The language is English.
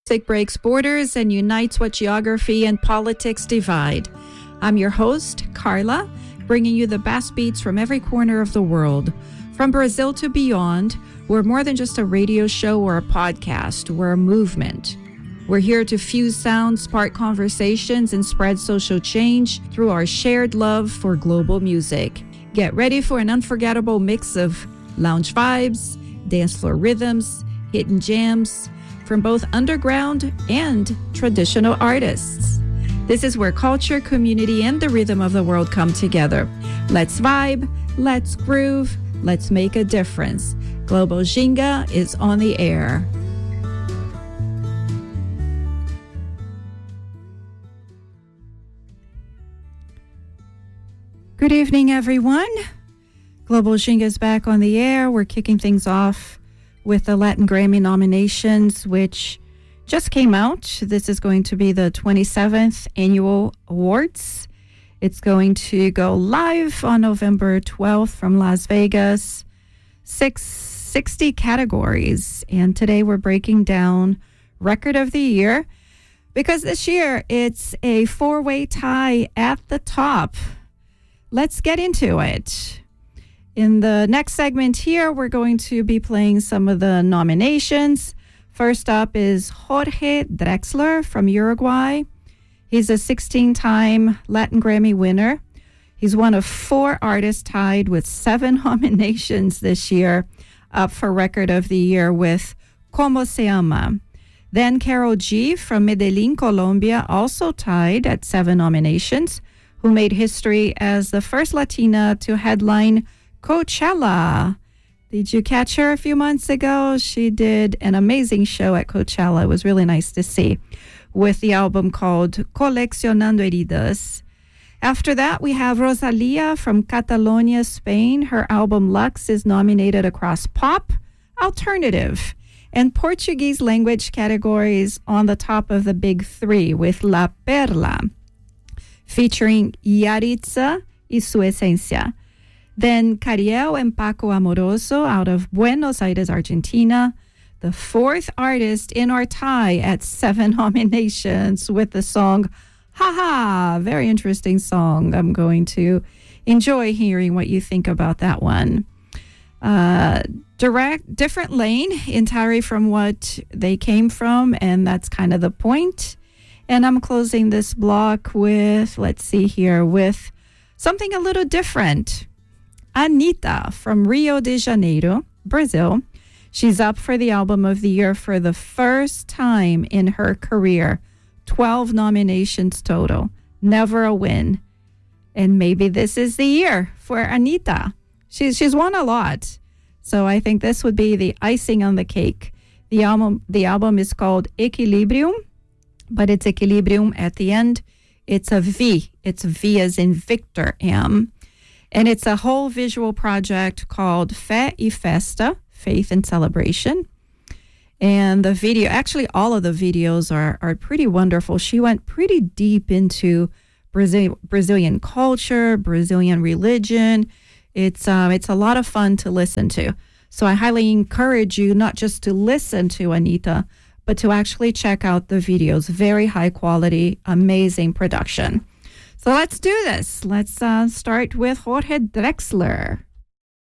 Music breaks borders and unites what geography and politics divide. I'm your host, Carla, bringing you the best beats from every corner of the world. From Brazil to beyond, we're more than just a radio show or a podcast. We're a movement. We're here to fuse sounds, spark conversations, and spread social change through our shared love for global music. Get ready for an unforgettable mix of lounge vibes, dance floor rhythms, hidden jams, from both underground and traditional artists. This is where culture, community, and the rhythm of the world come together. Let's vibe, let's groove, let's make a difference. Global Ginga is on the air. Good evening, everyone. Global Ginga is back on the air. We're kicking things off with the Latin Grammy nominations, which just came out. This is going to be the 27th annual awards. It's going to go live on November 12th from Las Vegas. 60 categories. And today we're breaking down Record of the Year, because this year it's a four-way tie at the top. Let's get into it. In the next segment here, we're going to be playing some of the nominations. First up is Jorge Drexler from Uruguay. He's a 16-time Latin Grammy winner. He's one of four artists tied with 7 nominations this year, up for Record of the Year with Como Se Ama. Then Karol G from Medellin, Colombia, also tied at 7 nominations, who made history as the first Latina to headline Coachella. Did you catch her a few months ago? She did an amazing show at Coachella. It was really nice to see, with the album called Coleccionando Heridas. After that, we have Rosalia from Catalonia, Spain. Her album Lux is nominated across pop, alternative, and Portuguese language categories on the top of the big three, with La Perla, featuring Yaritza y Su Esencia. Then Cariel and Paco Amoroso out of Buenos Aires, Argentina, the fourth artist in our tie at 7 nominations with the song Ha Ha. Very interesting song. I'm going to enjoy hearing what you think about that one. Different lane entirely from what they came from, and that's kind of the point. And I'm closing this block with, let's see here, with something a little different. Anitta from Rio de Janeiro, Brazil. She's up for the Album of the Year for the first time in her career. 12 nominations total. Never a win. And maybe this is the year for Anitta. She's won a lot. So I think this would be the icing on the cake. The album is called Equilibrium, but it's Equilibrium at the end. It's a V. It's V as in Victor M. And it's a whole visual project called Fé e Festa, Faith and Celebration. And the video, actually all of the videos are pretty wonderful. She went pretty deep into Brazilian culture, Brazilian religion. It's a lot of fun to listen to. So I highly encourage you not just to listen to Anitta, but to actually check out the videos. Very high quality, amazing production. So let's do this. Let's start with Jorge Drexler.